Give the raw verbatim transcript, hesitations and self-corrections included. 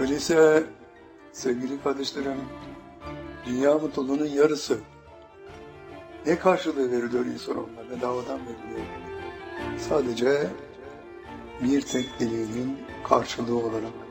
Öyleyse sevgili kardeşlerim, dünya mutluluğunun yarısı. Ne karşılığı veriliyor insan onunla? Bedavadan veriliyor. Sadece bir tek dileğinin karşılığı olarak.